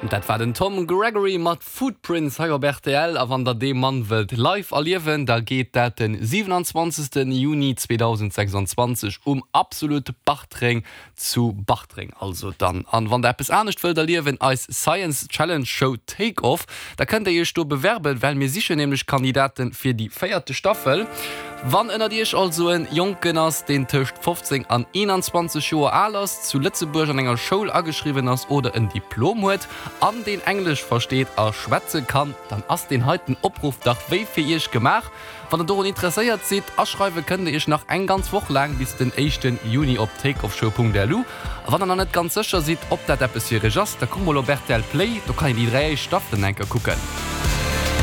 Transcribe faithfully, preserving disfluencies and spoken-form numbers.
Dat war den Tom Gregory mat Footprints H B T L a wann der de Mann wild live erliewen, da geht dat den siebenundzwanzigsten Juni zweitausendsechsundzwanzig um absolute Bachtring zu Bachtring. Also dann an wann der bis ernstcht wild erliewen als Science Challenge Show Take-off, da könnt ihr je sto bewerben, weil mir sicher nämlich Kandidaten für die feierte Staffel. Wann ënner Dich also en Jonken ass den Tcht fünfzehn an einundzwanzig Joer alless zu Lützeburg an enger Schoul ageschrieben ass oder en Diplom huet, an den Englisch versteht a schwätze kann, dann ass den heiten Opruf dach wéi fir ich gemach. Wann der Doren interesseiert seht, aschreibe könnte ich nach eng ganz woch lang bis den ersten Juni op takeoffshow punkt d l. Wann er net ganz sicher sieht, ob dat der bis hier just, da kom Robert Play, du kann die drei Staffeln enke gucken.